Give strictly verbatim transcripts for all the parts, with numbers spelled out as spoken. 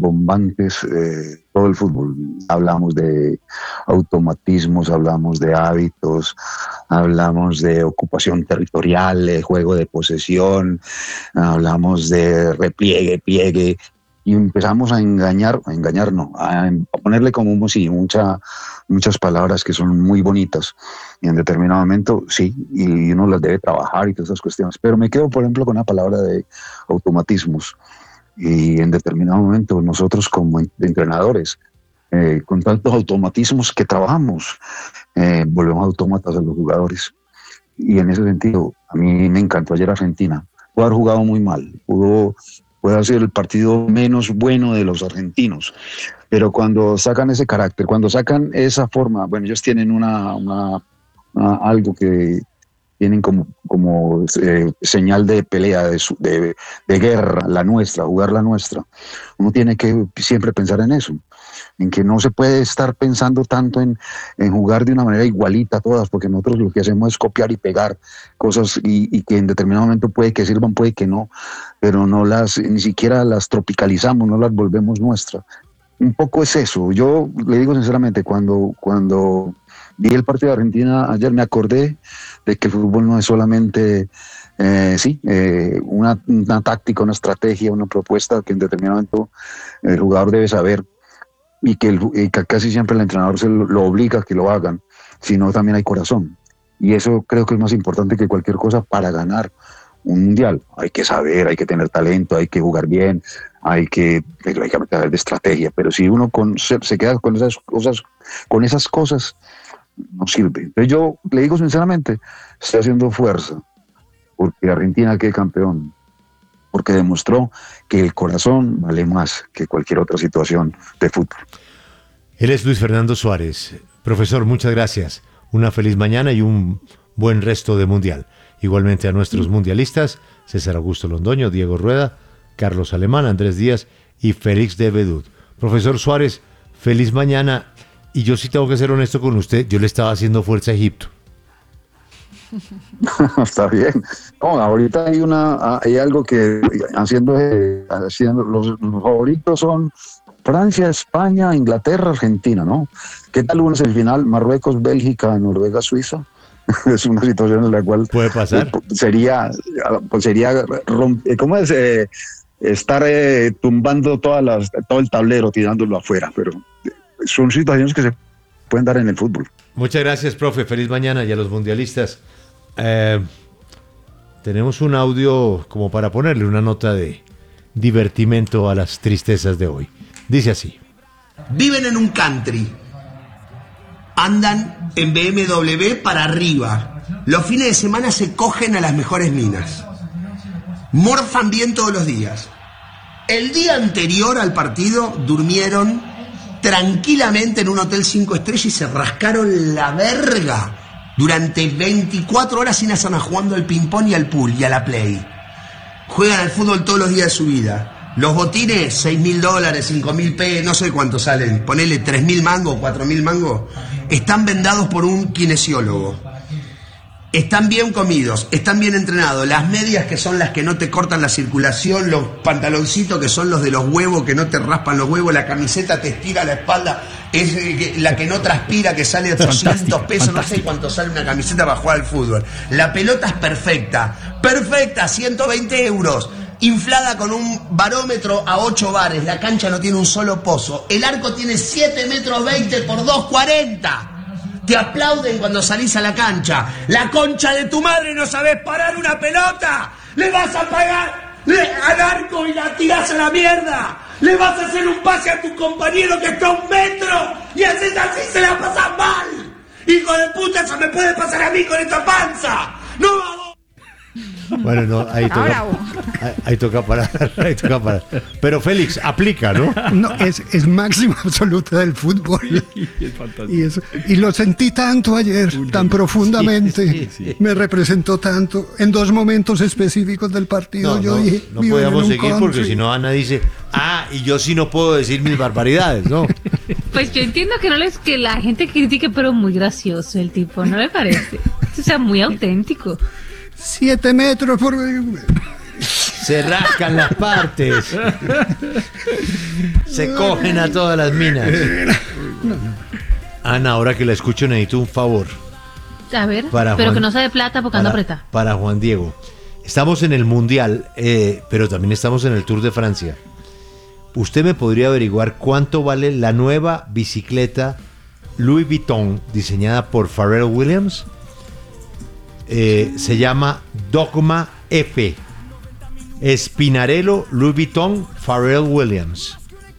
rimbombantes eh, todo el fútbol. Hablamos de automatismos, hablamos de hábitos, hablamos de ocupación territorial, de juego de posesión, hablamos de repliegue, pliegue, y empezamos a engañar, a engañar no, a, a ponerle como sí, mucha, muchas palabras que son muy bonitas, y en determinado momento sí, y uno las debe trabajar y todas esas cuestiones, pero me quedo por ejemplo con la palabra de automatismos, y en determinado momento nosotros como entrenadores, eh, con tantos automatismos que trabajamos, eh, volvemos autómatas a los jugadores, y en ese sentido a mí me encantó ayer Argentina. Pudo haber jugado muy mal, pudo puede ser el partido menos bueno de los argentinos, pero cuando sacan ese carácter, cuando sacan esa forma, bueno, ellos tienen una, una, una algo que tienen como, como eh, señal de pelea, de, de, de guerra, la nuestra, jugar la nuestra. Uno tiene que siempre pensar en eso, en que no se puede estar pensando tanto en, en jugar de una manera igualita a todas, porque nosotros lo que hacemos es copiar y pegar cosas y, y que en determinado momento puede que sirvan, puede que no, pero no las, ni siquiera las tropicalizamos, no las volvemos nuestras. Un poco es eso. Yo le digo sinceramente, cuando, cuando vi el partido de Argentina ayer me acordé de que el fútbol no es solamente eh, sí, eh, una, una táctica, una estrategia, una propuesta que en determinado momento el jugador debe saber, y que, el, y que casi siempre el entrenador se lo, lo obliga a que lo hagan, sino también hay corazón. Y eso creo que es más importante que cualquier cosa para ganar un mundial. Hay que saber, hay que tener talento, hay que jugar bien, hay que, hay que saber de estrategia, pero si uno con, se, se queda con esas cosas, con esas cosas, no sirve. Entonces yo le digo sinceramente, estoy haciendo fuerza porque Argentina quede campeón, porque demostró que el corazón vale más que cualquier otra situación de fútbol. Él es Luis Fernando Suárez. Profesor, muchas gracias. Una feliz mañana y un buen resto de mundial. Igualmente a nuestros mundialistas, César Augusto Londoño, Diego Rueda, Carlos Alemán, Andrés Díaz y Félix de Bedut. Profesor Suárez, feliz mañana. Y yo sí tengo que ser honesto con usted, yo le estaba haciendo fuerza a Egipto. Está bien. No, ahorita hay una hay algo que haciendo, eh, haciendo los, los favoritos son Francia, España, Inglaterra, Argentina, ¿no? ¿Qué tal una semifinal? Marruecos, Bélgica, Noruega, Suiza. Es una situación en la cual puede pasar. Eh, sería pues sería romper, ¿cómo es? Eh, estar eh, tumbando todas las, todo el tablero, tirándolo afuera, pero son situaciones que se pueden dar en el fútbol. Muchas gracias, profe. Feliz mañana y a los mundialistas. Eh, tenemos un audio como para ponerle una nota de divertimento a las tristezas de hoy. Dice así. Viven en un country, andan en B M W para arriba, los fines de semana se cogen a las mejores minas, morfan bien todos los días. El día anterior al partido durmieron tranquilamente en un hotel cinco estrellas y se rascaron la verga durante veinticuatro horas sin hacer nada, jugando al ping-pong y al pool y a la play. Juegan al fútbol todos los días de su vida. Los botines, seis mil dólares, cinco mil pesos, no sé cuánto salen, ponele tres mil mangos, cuatro mil mangos, están vendados por un kinesiólogo. Están bien comidos, están bien entrenados, las medias que son las que no te cortan la circulación, los pantaloncitos que son los de los huevos que no te raspan los huevos, la camiseta te estira la espalda, es la que no transpira, que sale de doscientos pesos, fantástico. No sé cuánto sale una camiseta para jugar al fútbol. La pelota es perfecta, perfecta, ciento veinte euros, inflada con un barómetro a ocho bares, la cancha no tiene un solo pozo, el arco tiene siete metros veinte por dos cuarenta. Te aplauden cuando salís a la cancha. La concha de tu madre, ¿no sabés parar una pelota? ¿Le vas a pagar al arco y la tirás a la mierda? ¿Le vas a hacer un pase a tu compañero que está a un metro? Y haces así, se la pasas mal. Hijo de puta, eso me puede pasar a mí con esta panza. No hago. Bueno, no, ahí toca, ahí, ahí toca parar, ahí toca parar. Pero Félix, aplica, ¿no? No, es, es máxima absoluta del fútbol. Y, eso, y lo sentí tanto ayer, tan profundamente. Sí, sí, sí. Me representó tanto en dos momentos específicos del partido. No, yo no, dije, no podíamos seguir country. Porque si no Ana dice, ah, y yo sí no puedo decir mis barbaridades, ¿no? Pues yo entiendo que no les que la gente critique, pero muy gracioso el tipo, ¿no le parece? O sea, muy auténtico. Siete metros por... Se rascan las partes. Se cogen a todas las minas. Ana, ahora que la escucho necesito un favor. A ver, Para pero Juan- que no sea de plata porque ando Para, apretada. para Juan Diego. Estamos en el Mundial, eh, pero también estamos en el Tour de Francia. ¿Usted me podría averiguar cuánto vale la nueva bicicleta Louis Vuitton diseñada por Pharrell Williams? Eh, se llama Dogma F. Spinarello Louis Vuitton Pharrell Williams.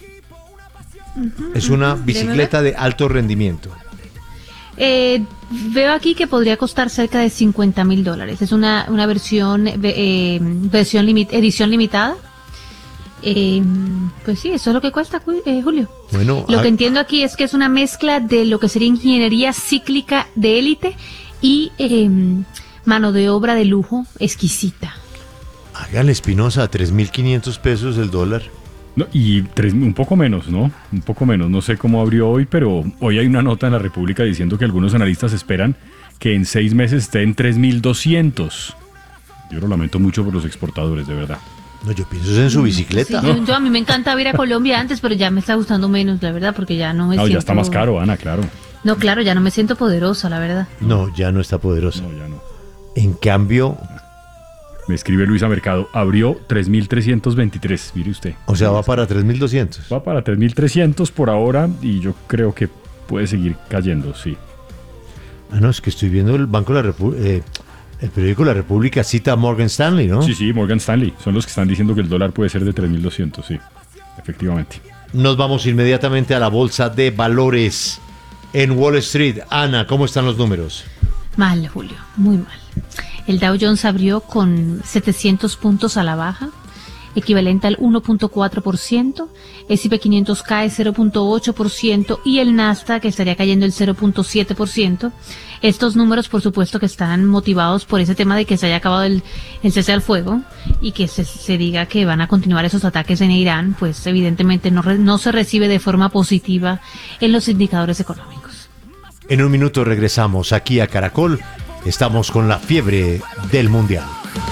Es una bicicleta de alto rendimiento. Eh, veo aquí que podría costar cerca de cincuenta mil dólares. Es una, una versión, eh, versión limit, edición limitada. Eh, pues sí, eso es lo que cuesta, Ju- eh, Julio. Bueno, Lo a- que entiendo aquí es que es una mezcla de lo que sería ingeniería cíclica de élite y eh, mano de obra de lujo exquisita. hágale, Espinosa, a tres mil quinientos pesos el dólar. No, y tres, un poco menos, ¿no? Un poco menos. No sé cómo abrió hoy, pero hoy hay una nota en La República diciendo que algunos analistas esperan que en seis meses esté en tres mil doscientos. Yo lo lamento mucho por los exportadores, de verdad. No, yo pienso en su bicicleta. Sí, yo, yo- a mí me encantaba ir a Colombia antes, pero ya me está gustando menos, la verdad, porque ya no me No, siento... ya está más caro, Ana, claro. No, claro, ya no me siento poderosa, la verdad. No, ya no está poderosa. No, ya no. En cambio, Me escribe Luisa Mercado, abrió tres mil trescientos veintitrés, mire usted. o sea, va para tres mil doscientos. Va para tres mil trescientos por ahora y yo creo que puede seguir cayendo, sí. Ah, no, es que estoy viendo el Banco de la República, eh, el periódico La República cita a Morgan Stanley, ¿no? Sí, sí, Morgan Stanley. Son los que están diciendo que el dólar puede ser de tres mil doscientos, sí. Efectivamente. Nos vamos inmediatamente a la bolsa de valores en Wall Street. Ana, ¿cómo están los números? Mal, Julio, muy mal. El Dow Jones abrió con setecientos puntos a la baja, equivalente al uno punto cuatro por ciento. S y P quinientos cae cero punto ocho por ciento y el Nasdaq estaría cayendo el cero punto siete por ciento. Estos números, por supuesto, que están motivados por ese tema de que se haya acabado el, el cese al fuego y que se, se diga que van a continuar esos ataques en Irán, pues evidentemente no, re- no se recibe de forma positiva en los indicadores económicos. En un minuto regresamos aquí a Caracol. Estamos con la fiebre del Mundial.